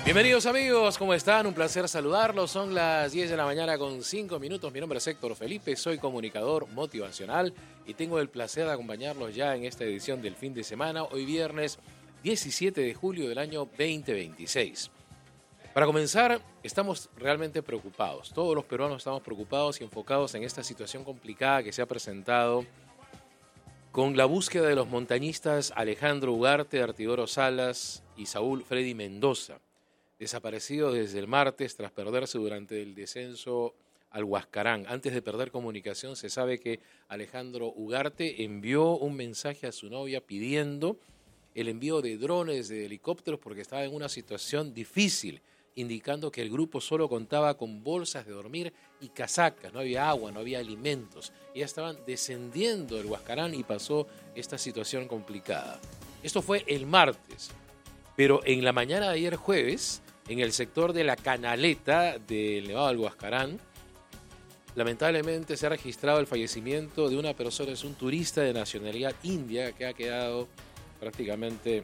Bienvenidos amigos, ¿cómo están? Un placer saludarlos. Son las 10 de la mañana con 5 minutos. Mi nombre es Héctor Felipe, soy comunicador motivacional y tengo el placer de acompañarlos ya en esta edición del fin de semana, hoy viernes 17 de julio del año 2026. Para comenzar, estamos realmente preocupados. Todos los peruanos estamos preocupados y enfocados en esta situación complicada que se ha presentado con la búsqueda de los montañistas Alejandro Ugarte, Artidoro Salas y Saúl Freddy Mendoza, desaparecido desde el martes tras perderse durante el descenso al Huascarán. Antes de perder comunicación, se sabe que Alejandro Ugarte envió un mensaje a su novia pidiendo el envío de drones, de helicópteros, porque estaba en una situación difícil, indicando que el grupo solo contaba con bolsas de dormir y casacas, no había agua, no había alimentos. Ya estaban descendiendo el Huascarán y pasó esta situación complicada. Esto fue el martes, pero en la mañana de ayer jueves, en el sector de la Canaleta del Nevado del Huascarán, lamentablemente se ha registrado el fallecimiento de una persona, es un turista de nacionalidad india que ha quedado prácticamente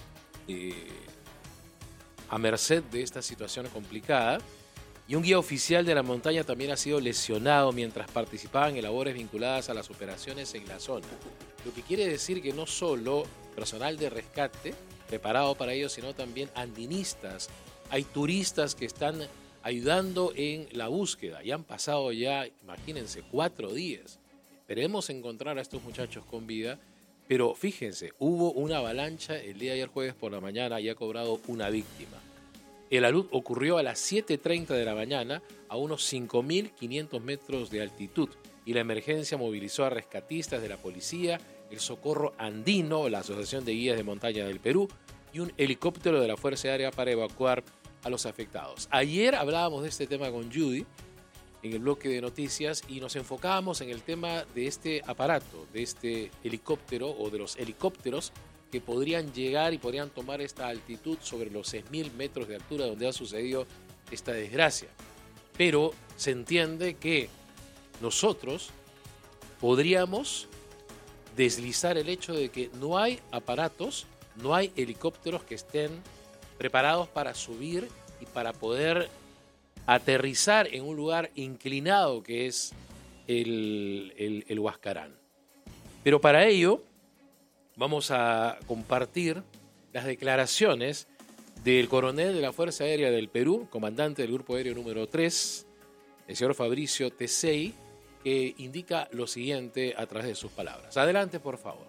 a merced de esta situación complicada, y un guía oficial de la montaña también ha sido lesionado mientras participaban en labores vinculadas a las operaciones en la zona. Lo que quiere decir que no solo personal de rescate preparado para ello, sino también andinistas. Hay turistas que están ayudando en la búsqueda y han pasado ya, imagínense, 4 días. Esperemos encontrar a estos muchachos con vida, pero fíjense, hubo una avalancha el día de ayer jueves por la mañana y ha cobrado una víctima. El alud ocurrió a las 7:30 de la mañana a unos 5.500 metros de altitud y la emergencia movilizó a rescatistas de la policía, el Socorro Andino, la Asociación de Guías de Montaña del Perú y un helicóptero de la Fuerza Aérea para evacuar a los afectados. Ayer hablábamos de este tema con Judy en el bloque de noticias y nos enfocábamos en el tema de este aparato, de este helicóptero o de los helicópteros que podrían llegar y podrían tomar esta altitud sobre los 6.000 metros de altura donde ha sucedido esta desgracia. Pero se entiende que nosotros podríamos deslizar el hecho de que no hay aparatos, no hay helicópteros que estén preparados para subir y para poder aterrizar en un lugar inclinado que es el Huascarán. Pero para ello vamos a compartir las declaraciones del coronel de la Fuerza Aérea del Perú, comandante del Grupo Aéreo número 3, el señor Fabricio Tesei, que indica lo siguiente a través de sus palabras. Adelante, por favor.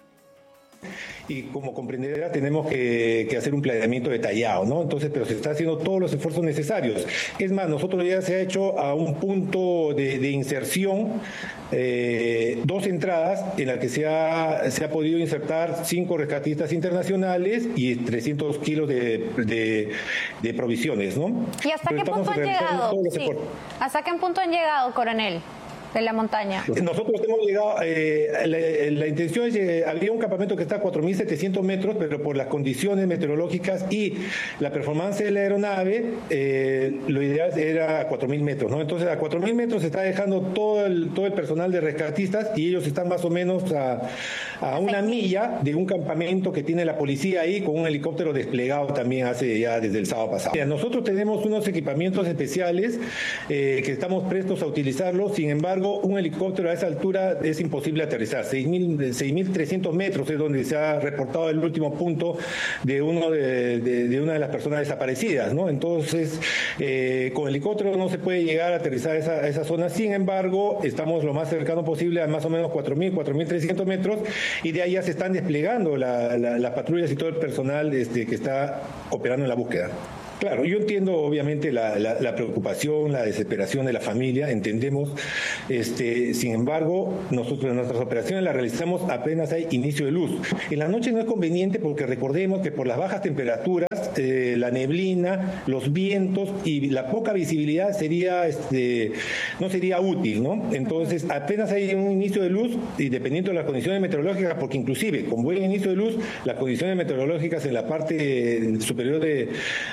Y como comprenderá, tenemos que hacer un planeamiento detallado, ¿no? Entonces, pero se está haciendo todos los esfuerzos necesarios. Es más, nosotros ya se ha hecho a un punto de inserción 2 entradas en las que se ha podido insertar 5 rescatistas internacionales y 300 kilos de provisiones, ¿no? ¿Y hasta qué punto han llegado? Sí. ¿Hasta qué punto han llegado, coronel? De la montaña. Nosotros hemos llegado, la intención es, había un campamento que está a 4.700 metros, pero por las condiciones meteorológicas y la performance de la aeronave, lo ideal era 4.000 metros, ¿no? Entonces a 4.000 metros se está dejando todo el personal de rescatistas y ellos están más o menos a una milla de un campamento que tiene la policía ahí con un helicóptero desplegado también desde el sábado pasado. Mira, nosotros tenemos unos equipamientos especiales que estamos prestos a utilizarlos, sin embargo, un helicóptero a esa altura es imposible aterrizar. 6.300 metros es donde se ha reportado el último punto de una de las personas desaparecidas, ¿no? Entonces, con helicóptero no se puede llegar a aterrizar a esa zona. Sin embargo, estamos lo más cercano posible a más o menos 4.300 metros y de ahí ya se están desplegando las patrullas y todo el personal que está operando en la búsqueda. Claro, yo entiendo obviamente la preocupación, la desesperación de la familia, entendemos. Sin embargo, nosotros nuestras operaciones las realizamos apenas hay inicio de luz. En la noche no es conveniente porque recordemos que por las bajas temperaturas, la neblina, los vientos y la poca visibilidad no sería útil, ¿no? Entonces, apenas hay un inicio de luz y dependiendo de las condiciones meteorológicas, porque inclusive con buen inicio de luz, las condiciones meteorológicas en la parte superior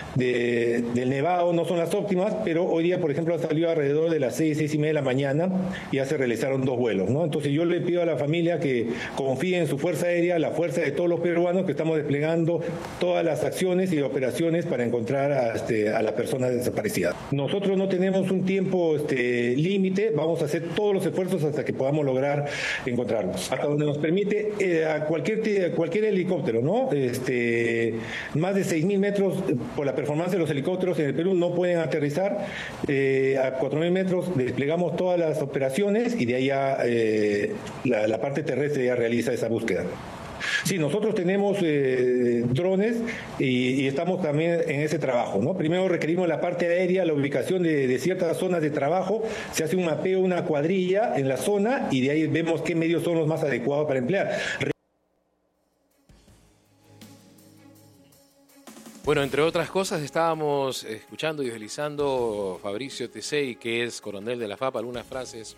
del Nevado no son las óptimas, pero hoy día, por ejemplo, ha salido alrededor de las 6:30 de la mañana y ya se realizaron 2 vuelos, ¿no? Entonces yo le pido a la familia que confíe en su Fuerza Aérea, la fuerza de todos los peruanos, que estamos desplegando todas las acciones y operaciones para encontrar a las personas desaparecidas. Nosotros no tenemos un tiempo límite, vamos a hacer todos los esfuerzos hasta que podamos lograr encontrarlos. Hasta donde nos permite a cualquier helicóptero, ¿no? Más de 6.000 metros por la performance de los helicópteros en el Perú no pueden aterrizar. A 4.000 metros desplegamos todas las operaciones y de ahí ya la parte terrestre ya realiza esa búsqueda. Sí, nosotros tenemos drones y estamos también en ese trabajo, ¿no? Primero requerimos la parte aérea, la ubicación de ciertas zonas de trabajo, se hace un mapeo, una cuadrilla en la zona y de ahí vemos qué medios son los más adecuados para emplear. Bueno, entre otras cosas, estábamos escuchando y deslizando Fabricio Tesei, que es coronel de la FAP, algunas frases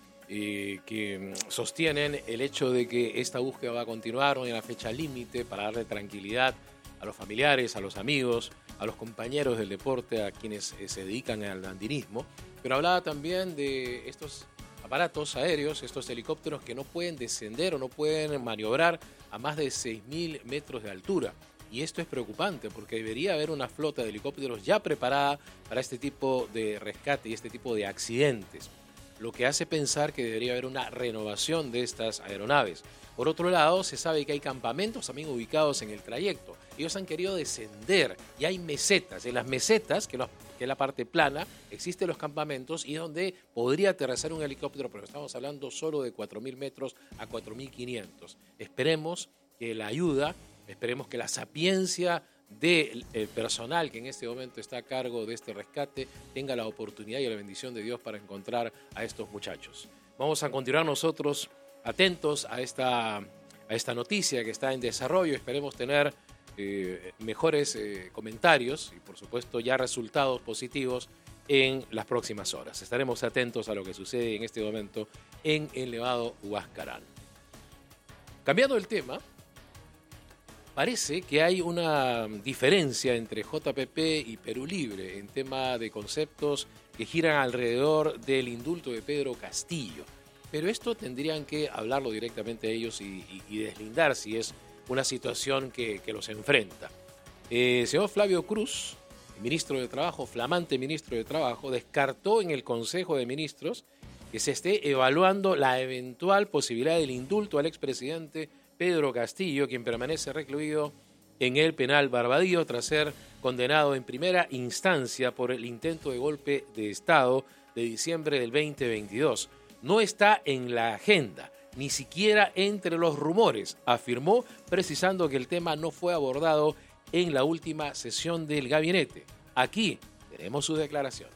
que sostienen el hecho de que esta búsqueda va a continuar hoy en la fecha límite para darle tranquilidad a los familiares, a los amigos, a los compañeros del deporte, a quienes se dedican al andinismo. Pero hablaba también de estos aparatos aéreos, estos helicópteros que no pueden descender o no pueden maniobrar a más de 6.000 metros de altura. Y esto es preocupante porque debería haber una flota de helicópteros ya preparada para este tipo de rescate y este tipo de accidentes, lo que hace pensar que debería haber una renovación de estas aeronaves. Por otro lado, se sabe que hay campamentos también ubicados en el trayecto. Ellos han querido descender y hay mesetas. En las mesetas, que es la parte plana, existen los campamentos y donde podría aterrizar un helicóptero, pero estamos hablando solo de 4.000 metros a 4.500. Esperemos que la ayuda, esperemos que la sapiencia del personal que en este momento está a cargo de este rescate tenga la oportunidad y la bendición de Dios para encontrar a estos muchachos. Vamos a continuar nosotros atentos a esta noticia que está en desarrollo. Esperemos tener mejores comentarios y, por supuesto, ya resultados positivos en las próximas horas. Estaremos atentos a lo que sucede en este momento en el Nevado Huascarán. Cambiando el tema, parece que hay una diferencia entre JPP y Perú Libre en tema de conceptos que giran alrededor del indulto de Pedro Castillo. Pero esto tendrían que hablarlo directamente ellos y deslindar si es una situación que los enfrenta. Señor Flavio Cruz, ministro de Trabajo, flamante ministro de Trabajo, descartó en el Consejo de Ministros que se esté evaluando la eventual posibilidad del indulto al expresidente Pedro Castillo, quien permanece recluido en el penal Barbadillo tras ser condenado en primera instancia por el intento de golpe de Estado de diciembre del 2022. No está en la agenda, ni siquiera entre los rumores, afirmó, precisando que el tema no fue abordado en la última sesión del gabinete. Aquí tenemos sus declaraciones.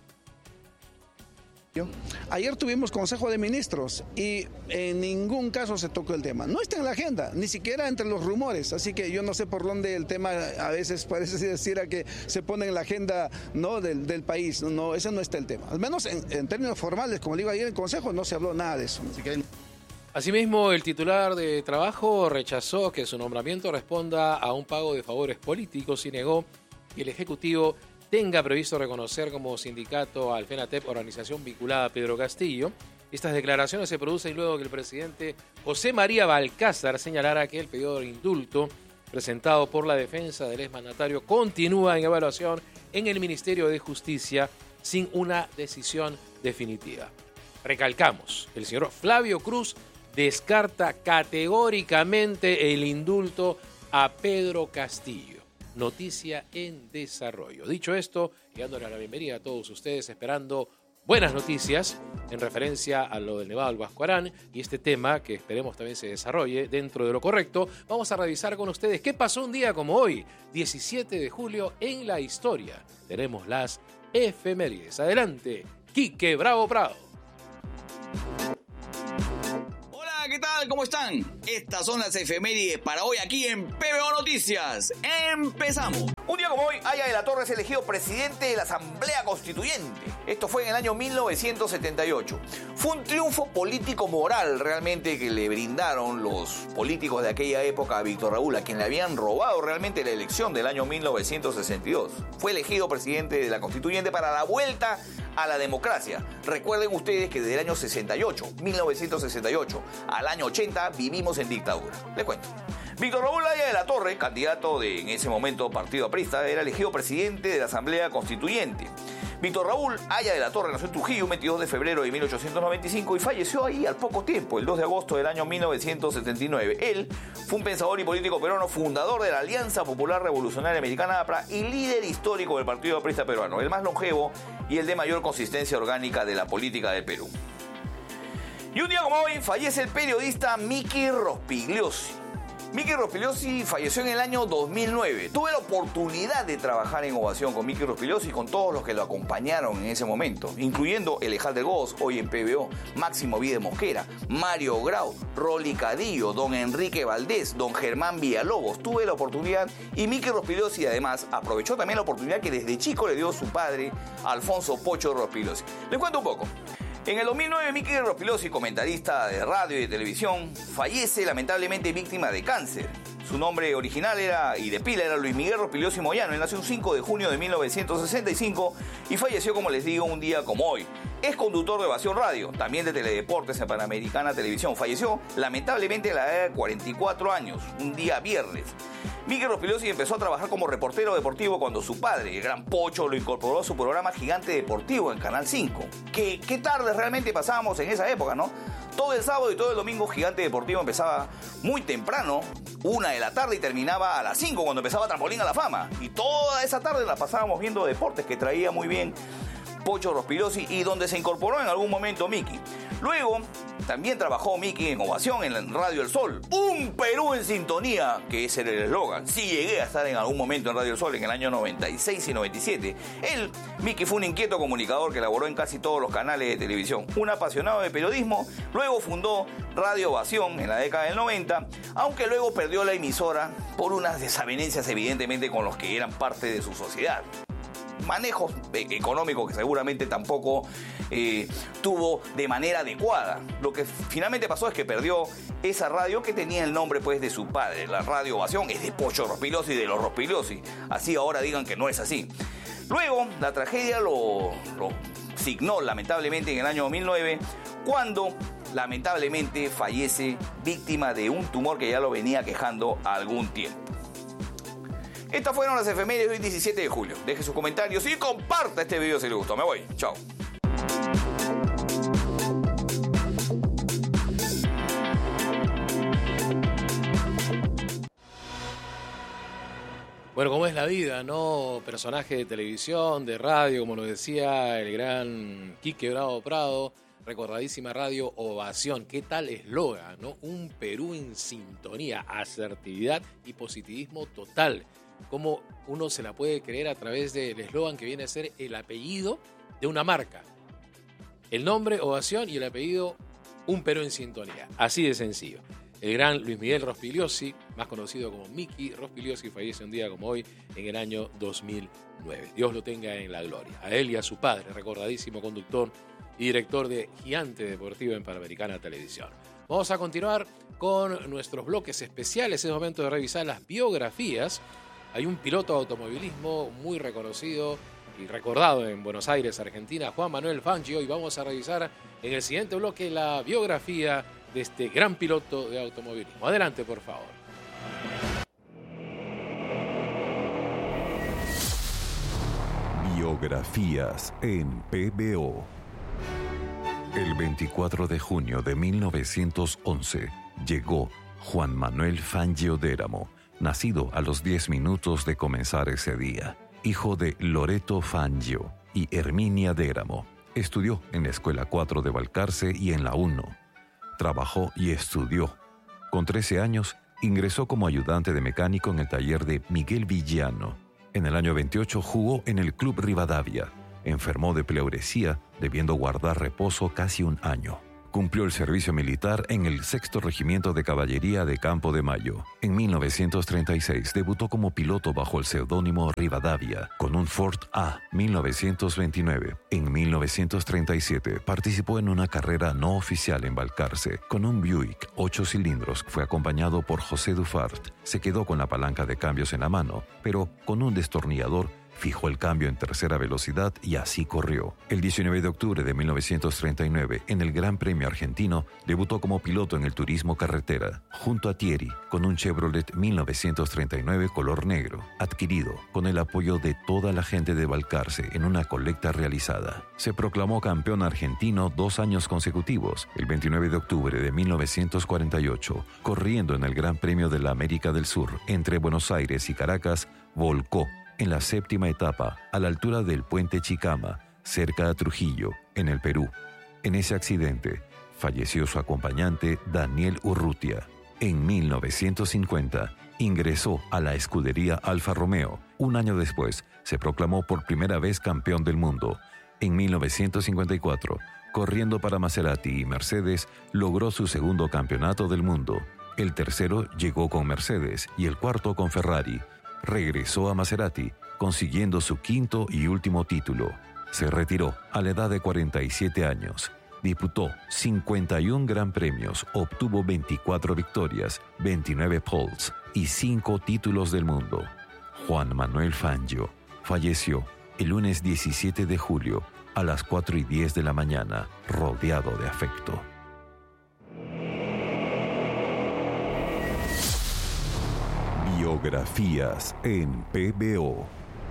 Ayer tuvimos Consejo de Ministros y en ningún caso se tocó el tema. No está en la agenda, ni siquiera entre los rumores. Así que yo no sé por dónde el tema a veces parece decir a que se pone en la agenda, ¿no?, del país. No, ese no está el tema. Al menos en términos formales, como digo ayer en el Consejo, no se habló nada de eso. Así que... Asimismo, el titular de Trabajo rechazó que su nombramiento responda a un pago de favores políticos y negó que el Ejecutivo tenga previsto reconocer como sindicato al FENATEP, organización vinculada a Pedro Castillo. Estas declaraciones se producen luego que el presidente José María Balcázar señalara que el pedido de indulto presentado por la defensa del exmandatario continúa en evaluación en el Ministerio de Justicia sin una decisión definitiva. Recalcamos, el señor Flavio Cruz descarta categóricamente el indulto a Pedro Castillo. Noticia en desarrollo. Dicho esto, y dándole la bienvenida a todos ustedes, esperando buenas noticias en referencia a lo del Nevado del Huascarán y este tema que esperemos también se desarrolle dentro de lo correcto, vamos a revisar con ustedes qué pasó un día como hoy, 17 de julio, en la historia. Tenemos las efemérides. Adelante, Quique Bravo Prado. ¿Qué tal? ¿Cómo están? Estas son las efemérides para hoy aquí en PBO Noticias. ¡Empezamos! Un día como hoy, Haya de la Torre es elegido presidente de la Asamblea Constituyente. Esto fue en el año 1978. Fue un triunfo político-moral realmente que le brindaron los políticos de aquella época a Víctor Raúl, a quien le habían robado realmente la elección del año 1962. Fue elegido presidente de la Constituyente para la vuelta a la democracia. Recuerden ustedes que desde el año 1968, al año 80 vivimos en dictadura. Les cuento. Víctor Raúl Haya de la Torre, candidato de en ese momento Partido Aprista, era elegido presidente de la Asamblea Constituyente. Víctor Raúl Haya de la Torre nació en Trujillo el 22 de febrero de 1895 y falleció ahí al poco tiempo, el 2 de agosto del año 1979. Él fue un pensador y político peruano, fundador de la Alianza Popular Revolucionaria Americana APRA y líder histórico del Partido Aprista peruano, el más longevo y el de mayor consistencia orgánica de la política del Perú. Y un día como hoy fallece el periodista Miki Rospigliosi. Miki Rospigliosi falleció en el año 2009. Tuve la oportunidad de trabajar en Ovación con Miki Rospigliosi y con todos los que lo acompañaron en ese momento, incluyendo Elejal de Goz, hoy en PBO, Máximo Vide Mosquera, Mario Grau, Rolly Cadillo, don Enrique Valdés, don Germán Villalobos. Tuve la oportunidad y Miki Rospigliosi además aprovechó también la oportunidad que desde chico le dio su padre, Alfonso Pocho Rospigliosi. Les cuento un poco. En el 2009, Miki Rospigliosi, comentarista de radio y de televisión, fallece lamentablemente víctima de cáncer. Su nombre original y de pila era Luis Miguel Rospigliosi Moyano. Él nació el 5 de junio de 1965 y falleció, como les digo, un día como hoy. Es conductor de Ovación Radio, también de Teledeportes en Panamericana Televisión. Falleció lamentablemente a la edad de 44 años, un día viernes. Miki Rospigliosi empezó a trabajar como reportero deportivo cuando su padre, el gran Pocho, lo incorporó a su programa Gigante Deportivo en Canal 5. ¿Qué tardes realmente pasábamos en esa época, no? Todo el sábado y todo el domingo Gigante Deportivo empezaba muy temprano, 1 de la tarde, y terminaba a las 5 cuando empezaba Trampolín a la Fama. Y toda esa tarde la pasábamos viendo deportes que traía muy bien Pocho Rospigliosi y donde se incorporó en algún momento Miki. Luego también trabajó Miki en Ovación, en Radio El Sol. Un Perú en sintonía, que ese era el eslogan. Sí llegué a estar en algún momento en Radio El Sol en el año 96 y 97. Miki fue un inquieto comunicador que laboró en casi todos los canales de televisión. Un apasionado de periodismo, luego fundó Radio Ovación en la década del 90, aunque luego perdió la emisora por unas desavenencias evidentemente con los que eran parte de su sociedad. Manejos económicos que seguramente tampoco tuvo de manera adecuada. Lo que finalmente pasó es que perdió esa radio que tenía el nombre pues de su padre. La Radio Ovación es de Pocho Rospigliosi y de los Rospigliosi. Así ahora digan que no es así. Luego la tragedia lo signó lamentablemente en el año 2009 cuando lamentablemente fallece víctima de un tumor que ya lo venía quejando algún tiempo. Estas fueron las efemérides de hoy 17 de julio. Deje sus comentarios y comparta este video si le gustó. Me voy. Chao. Bueno, como es la vida, ¿no? Personaje de televisión, de radio, como lo decía el gran Quique Bravo Prado. Recordadísima radio Ovación. ¿Qué tal eslogan, no? Un Perú en sintonía, asertividad y positivismo total. Cómo uno se la puede creer a través del eslogan que viene a ser el apellido de una marca. El nombre Ovación y el apellido Un Perú en sintonía. Así de sencillo. El gran Luis Miguel Rospigliosi, más conocido como Miki Rospigliosi, fallece un día como hoy en el año 2009. Dios lo tenga en la gloria. A él y a su padre, recordadísimo conductor y director de Gigante Deportivo en Panamericana Televisión. Vamos a continuar con nuestros bloques especiales. Es momento de revisar las biografías. Hay un piloto de automovilismo muy reconocido y recordado en Buenos Aires, Argentina, Juan Manuel Fangio, y vamos a revisar en el siguiente bloque la biografía de este gran piloto de automovilismo. Adelante, por favor. Biografías en PBO. El 24 de junio de 1911 llegó Juan Manuel Fangio Déramo, nacido a los 10 minutos de comenzar ese día, hijo de Loreto Fangio y Herminia Déramo. Estudió en la Escuela 4 de Balcarce y en la 1. Trabajó y estudió. Con 13 años, ingresó como ayudante de mecánico en el taller de Miguel Villano. En el año 28 jugó en el Club Rivadavia. Enfermó de pleuresía, debiendo guardar reposo casi un año. Cumplió el servicio militar en el 6º Regimiento de Caballería de Campo de Mayo. En 1936 debutó como piloto bajo el seudónimo Rivadavia con un Ford A 1929. En 1937 participó en una carrera no oficial en Balcarce con un Buick 8 cilindros. Fue acompañado por José Dufart. Se quedó con la palanca de cambios en la mano, pero con un destornillador fijó el cambio en tercera velocidad y así corrió. El 19 de octubre de 1939, en el Gran Premio Argentino, debutó como piloto en el turismo carretera, junto a Thierry, con un Chevrolet 1939 color negro, adquirido con el apoyo de toda la gente de Balcarce en una colecta realizada. Se proclamó campeón argentino 2 años consecutivos, el 29 de octubre de 1948, corriendo en el Gran Premio de la América del Sur, entre Buenos Aires y Caracas, volcó en la 7ª etapa, a la altura del puente Chicama, cerca de Trujillo, en el Perú. En ese accidente, falleció su acompañante Daniel Urrutia. En 1950, ingresó a la escudería Alfa Romeo. Un año después, se proclamó por primera vez campeón del mundo. En 1954, corriendo para Maserati y Mercedes, logró su 2º campeonato del mundo. El tercero llegó con Mercedes y el cuarto con Ferrari. Regresó a Maserati, consiguiendo su 5º y último título. Se retiró a la edad de 47 años. Disputó 51 Gran Premios, obtuvo 24 victorias, 29 poles y 5 títulos del mundo. Juan Manuel Fangio falleció el lunes 17 de julio a las 4:10 de la mañana, rodeado de afecto. Biografías en PBO.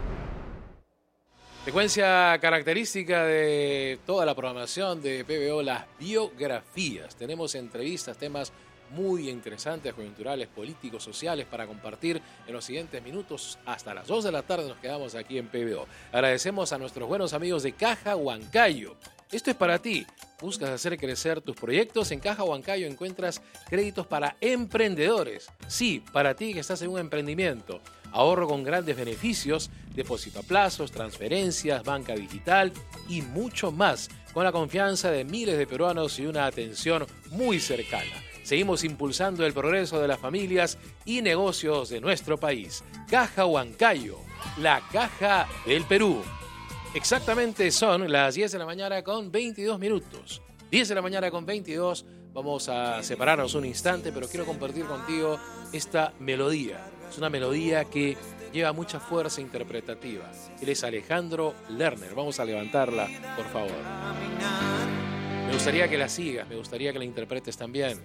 Secuencia característica de toda la programación de PBO, las biografías. Tenemos entrevistas, temas muy interesantes, coyunturales, políticos, sociales, para compartir en los siguientes minutos. Hasta las 2 de la tarde nos quedamos aquí en PBO. Agradecemos a nuestros buenos amigos de Caja Huancayo. Esto es para ti. ¿Buscas hacer crecer tus proyectos? En Caja Huancayo encuentras créditos para emprendedores. Sí, para ti que estás en un emprendimiento. Ahorro con grandes beneficios, depósito a plazos, transferencias, banca digital y mucho más, con la confianza de miles de peruanos y una atención muy cercana. Seguimos impulsando el progreso de las familias y negocios de nuestro país. Caja Huancayo, la caja del Perú. Exactamente son las 10 de la mañana con 22 minutos. 10 de la mañana con 22. Vamos a separarnos un instante, pero quiero compartir contigo esta melodía. Es una melodía que lleva mucha fuerza interpretativa. Él es Alejandro Lerner. Vamos a levantarla, por favor. Me gustaría que la sigas, me gustaría que la interpretes también.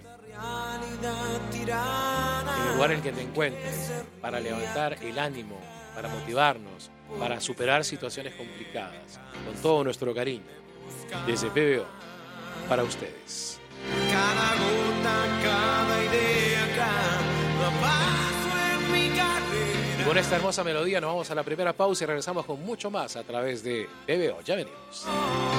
En el lugar en el que te encuentres, para levantar el ánimo, para motivarnos, para superar situaciones complicadas, con todo nuestro cariño, desde PBO, para ustedes. Cada gota, cada idea, cada paso en mi carrera. Y con esta hermosa melodía nos vamos a la primera pausa y regresamos con mucho más a través de PBO. Ya venimos.